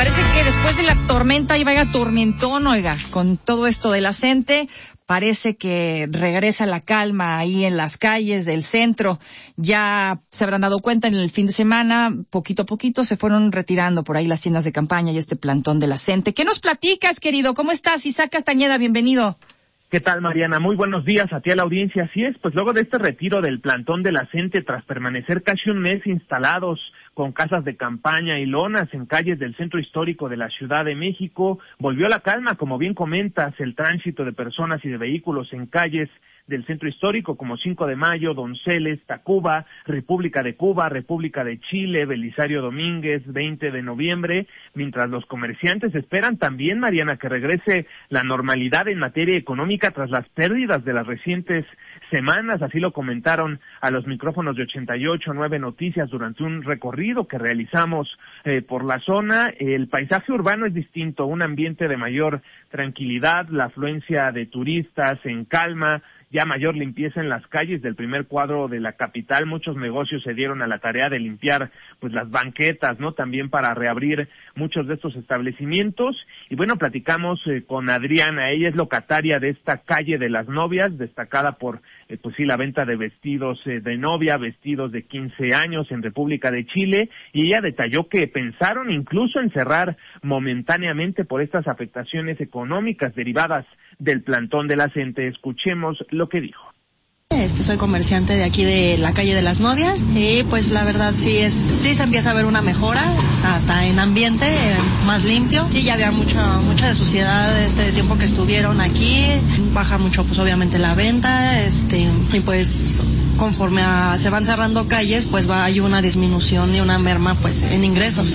Parece que después de la tormenta iba a ir a tormentón, oiga, con todo esto de la gente, parece que regresa la calma ahí en las calles del centro. Ya se habrán dado cuenta en el fin de semana, poquito a poquito se fueron retirando por ahí las tiendas de campaña y este plantón de la gente. ¿Qué nos platicas, querido? ¿Cómo estás? Isaac Castañeda, bienvenido. ¿Qué tal, Mariana? Muy buenos días a ti, a la audiencia. Así es, pues luego de este retiro del plantón de la gente, tras permanecer casi un mes instalados con casas de campaña y lonas en calles del centro histórico de la Ciudad de México, volvió la calma, como bien comentas, el tránsito de personas y de vehículos en calles del centro histórico como 5 de Mayo, Donceles, Tacuba, República de Cuba, República de Chile, Belisario Domínguez, 20 de noviembre, mientras los comerciantes esperan también, Mariana, que regrese la normalidad en materia económica tras las pérdidas de las recientes semanas. Así lo comentaron a los micrófonos de 88.9 Noticias durante un recorrido que realizamos por la zona. El paisaje urbano es distinto, un ambiente de mayor tranquilidad, la afluencia de turistas en calma, ya mayor limpieza en las calles del primer cuadro de la capital. Muchos negocios se dieron a la tarea de limpiar pues las banquetas, ¿no? También para reabrir muchos de estos establecimientos. Y bueno, platicamos con Adriana, ella es locataria de esta calle de las novias, destacada por pues sí, la venta de vestidos de novia, vestidos de 15 años en República de Chile, y ella detalló que pensaron incluso en cerrar momentáneamente por estas afectaciones económicas derivadas del plantón de la gente. Escuchemos lo que dijo. Soy comerciante de aquí de la calle de las novias y pues la verdad sí se empieza a ver una mejora, hasta en ambiente más limpio. Sí, ya había mucha de suciedad este tiempo que estuvieron aquí, baja mucho pues obviamente la venta, y pues conforme se van cerrando calles pues hay una disminución y una merma pues en ingresos.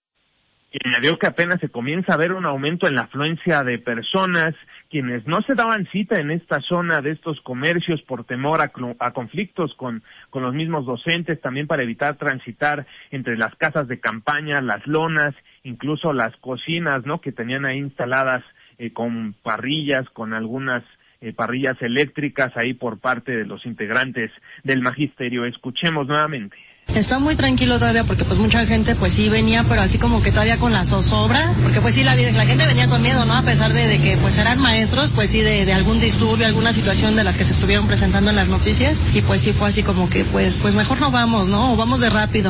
Y añadió que apenas se comienza a ver un aumento en la afluencia de personas, quienes no se daban cita en esta zona de estos comercios por temor a conflictos con los mismos docentes, también para evitar transitar entre las casas de campaña, las lonas, incluso las cocinas, ¿no?, que tenían ahí instaladas con parrillas, con algunas parrillas eléctricas ahí por parte de los integrantes del magisterio. Escuchemos nuevamente. Está muy tranquilo todavía porque pues mucha gente pues sí venía, pero así como que todavía con la zozobra, porque pues sí la gente venía con miedo, ¿no? A pesar de que pues eran maestros, pues sí de algún disturbio, alguna situación de las que se estuvieron presentando en las noticias, y pues sí fue así como que pues mejor no vamos, ¿no? O vamos de rápido.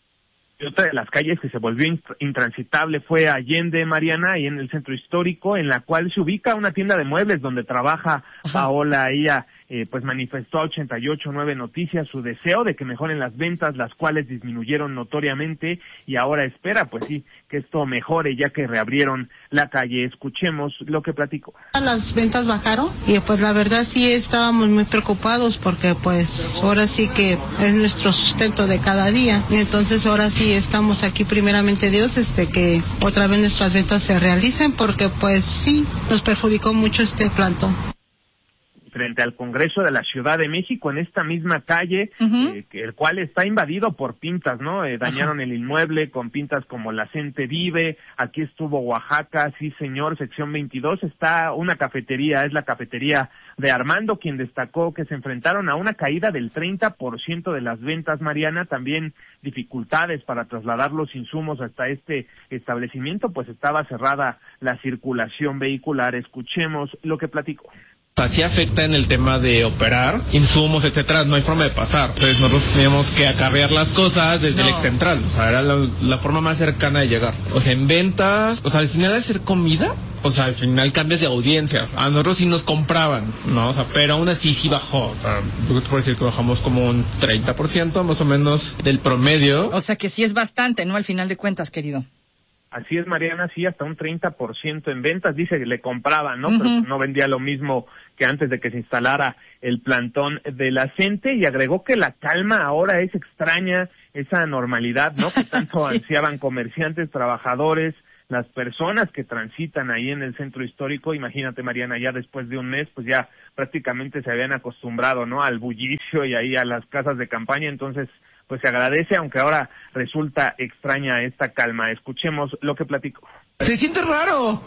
Y otra de las calles que se volvió intransitable fue Allende, Mariana, ahí en el centro histórico, en la cual se ubica una tienda de muebles donde trabaja Paola. Ella pues manifestó a 88.9 Noticias su deseo de que mejoren las ventas, las cuales disminuyeron notoriamente, y ahora espera pues sí que esto mejore ya que reabrieron la calle. Escuchemos lo que platicó. Las ventas bajaron y pues la verdad sí estábamos muy preocupados porque pues ahora sí que es nuestro sustento de cada día, y entonces ahora sí estamos aquí primeramente Dios que otra vez nuestras ventas se realicen, porque pues sí nos perjudicó mucho este plantón. Frente al Congreso de la Ciudad de México, en esta misma calle, el cual está invadido por pintas, ¿no? Dañaron el inmueble con pintas como La Gente Vive. Aquí estuvo Oaxaca, sí señor, sección 22, está una cafetería, es la cafetería de Armando, quien destacó que se enfrentaron a una caída del 30% de las ventas, Mariana, también dificultades para trasladar los insumos hasta este establecimiento, pues estaba cerrada la circulación vehicular. Escuchemos lo que platicó. Así afecta en el tema de operar, insumos, etcétera, no hay forma de pasar. Entonces nosotros teníamos que acarrear las cosas desde el ex central, o sea, era la forma más cercana de llegar. O sea, en ventas, o sea, al final de hacer comida, o sea, al final cambias de audiencia. A nosotros sí nos compraban, ¿no? O sea, pero aún así sí bajó. O sea, yo te puedo decir que bajamos como un 30% más o menos del promedio. O sea que sí es bastante, ¿no? Al final de cuentas, querido. Así es, Mariana, sí, hasta un 30% en ventas, dice que le compraban, ¿no? Pero no vendía lo mismo que antes de que se instalara el plantón de la gente, y agregó que la calma ahora es extraña, esa normalidad, ¿no? Que tanto sí ansiaban comerciantes, trabajadores, las personas que transitan ahí en el centro histórico. Imagínate, Mariana, ya después de un mes, pues ya prácticamente se habían acostumbrado, ¿no? Al bullicio y ahí a las casas de campaña, entonces pues se agradece, aunque ahora resulta extraña esta calma. Escuchemos lo que platicó. Se siente raro,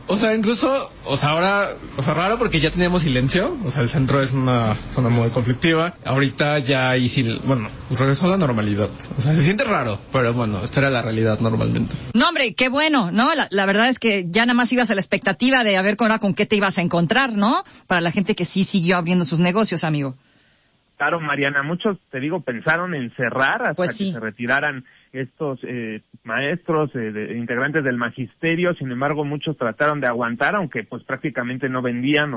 raro porque ya teníamos silencio, el centro es una zona muy conflictiva, ahorita ya regresó a la normalidad, se siente raro, pero bueno, esta era la realidad normalmente. No, hombre, qué bueno, ¿no? La verdad es que ya nada más ibas a la expectativa de a ver con qué te ibas a encontrar, ¿no? Para la gente que sí siguió abriendo sus negocios, amigo. Claro, Mariana, muchos, te digo, pensaron en cerrar hasta que se retiraran estos maestros, integrantes del magisterio. Sin embargo, muchos trataron de aguantar, aunque pues prácticamente no vendían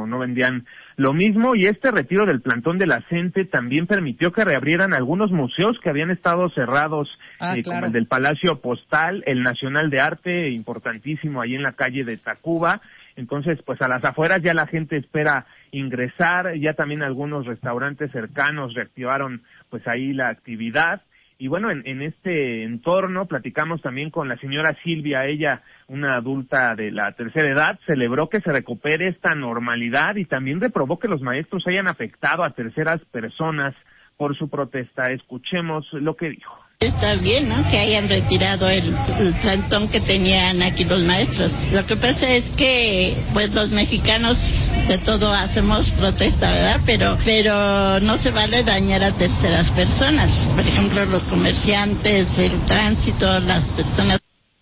lo mismo. Y este retiro del plantón de la CENTE también permitió que reabrieran algunos museos que habían estado cerrados, como el del Palacio Postal, el Nacional de Arte, importantísimo, ahí en la calle de Tacuba. Entonces, pues a las afueras ya la gente espera ingresar, ya también algunos restaurantes cercanos reactivaron pues ahí la actividad. Y bueno, en este entorno platicamos también con la señora Silvia, ella, una adulta de la tercera edad, celebró que se recupere esta normalidad y también reprobó que los maestros hayan afectado a terceras personas por su protesta. Escuchemos lo que dijo. Está bien, ¿no?, que hayan retirado el plantón que tenían aquí los maestros. Lo que pasa es que, pues, los mexicanos de todo hacemos protesta, ¿verdad? Pero no se vale dañar a terceras personas. Por ejemplo, los comerciantes, el tránsito, las personas.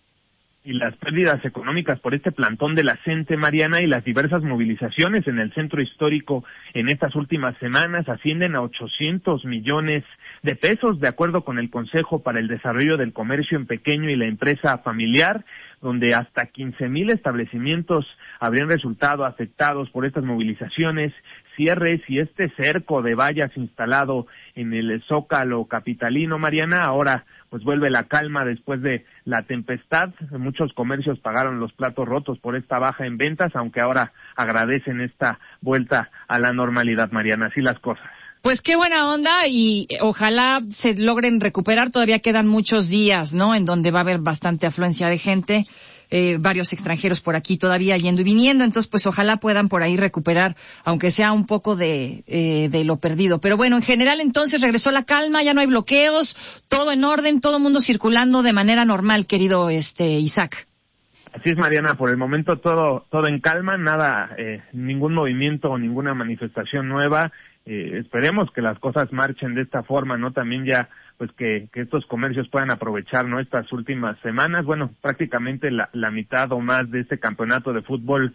Y las pérdidas económicas por este plantón de la CENTE, Mariana, y las diversas movilizaciones en el centro histórico en estas últimas semanas ascienden a 800 millones de pesos, de acuerdo con el Consejo para el Desarrollo del Comercio en Pequeño y la Empresa Familiar, donde hasta 15,000 establecimientos habrían resultado afectados por estas movilizaciones, cierres y este cerco de vallas instalado en el Zócalo capitalino. Mariana, ahora pues vuelve la calma después de la tempestad. Muchos comercios pagaron los platos rotos por esta baja en ventas, aunque ahora agradecen esta vuelta a la normalidad, Mariana. Así las cosas. Pues qué buena onda y ojalá se logren recuperar. Todavía quedan muchos días, ¿no?, en donde va a haber bastante afluencia de gente, varios extranjeros por aquí todavía yendo y viniendo. Entonces, pues ojalá puedan por ahí recuperar, aunque sea un poco de lo perdido. Pero bueno, en general entonces regresó la calma, ya no hay bloqueos, todo en orden, todo el mundo circulando de manera normal, querido Isaac. Así es, Mariana, por el momento todo en calma, nada, ningún movimiento o ninguna manifestación nueva. Esperemos que las cosas marchen de esta forma, ¿no? También ya, pues que estos comercios puedan aprovechar, ¿no?, estas últimas semanas. Bueno, prácticamente la mitad o más de este campeonato de fútbol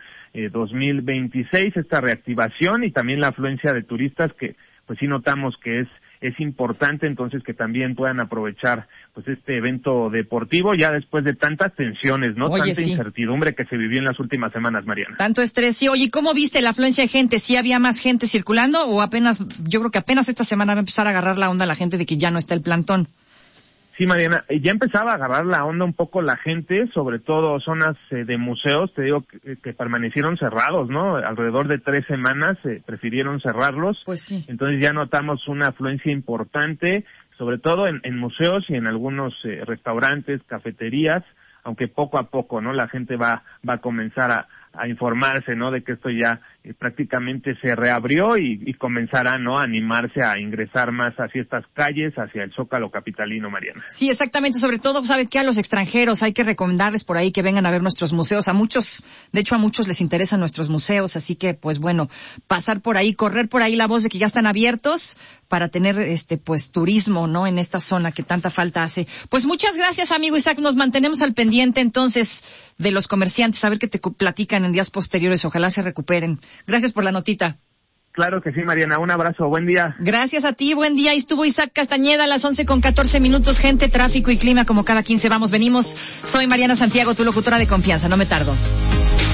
2026, esta reactivación y también la afluencia de turistas que, pues sí notamos que es importante, entonces que también puedan aprovechar pues este evento deportivo ya después de tantas tensiones, ¿no? Oye, tanta incertidumbre que se vivió en las últimas semanas, Mariana. Tanto estrés, sí. Oye, ¿cómo viste la afluencia de gente? ¿Sí había más gente circulando o yo creo que apenas esta semana va a empezar a agarrar la onda la gente de que ya no está el plantón? Sí, Mariana, ya empezaba a agarrar la onda un poco la gente, sobre todo zonas de museos, te digo que permanecieron cerrados, ¿no? Alrededor de 3 semanas prefirieron cerrarlos. Pues sí. Entonces ya notamos una afluencia importante, sobre todo en museos y en algunos restaurantes, cafeterías, aunque poco a poco, ¿no?, la gente va a comenzar a informarse, ¿no?, de que esto ya prácticamente se reabrió y comenzará, ¿no?, a animarse a ingresar más hacia estas calles, hacia el Zócalo capitalino, Mariana. Sí, exactamente. Sobre todo, ¿sabe qué? A los extranjeros hay que recomendarles por ahí que vengan a ver nuestros museos. De hecho a muchos les interesan nuestros museos, así que pues bueno, pasar por ahí, correr por ahí la voz de que ya están abiertos para tener pues turismo, ¿no?, en esta zona que tanta falta hace. Pues muchas gracias, amigo Isaac. Nos mantenemos al pendiente entonces de los comerciantes, a ver qué te platican en días posteriores. Ojalá se recuperen. Gracias por la notita. Claro que sí, Mariana. Un abrazo. Buen día. Gracias a ti. Buen día. Y estuvo Isaac Castañeda a las 11:14. Gente, tráfico y clima como cada 15. Vamos, venimos. Soy Mariana Santiago, tu locutora de confianza. No me tardo.